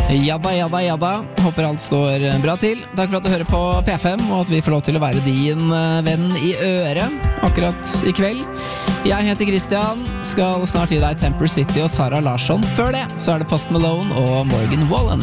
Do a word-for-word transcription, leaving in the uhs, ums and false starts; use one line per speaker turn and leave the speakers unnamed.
Jadda, jadda, jadda. Håper alt står bra til. Takk for at du hører på P fem, og at vi får lov til å være din venn i øret akkurat i kveld. Jeg heter Christian, skal snart gi deg Temper City og Sarah Larsson. Før det så er det Post Malone og Morgan Wallen.